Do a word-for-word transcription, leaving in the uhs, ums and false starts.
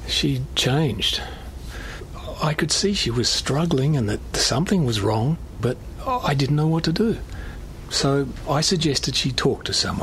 She changed. I could see she was struggling and that something was wrong, but I didn't know what to do. So I suggested she talk to someone.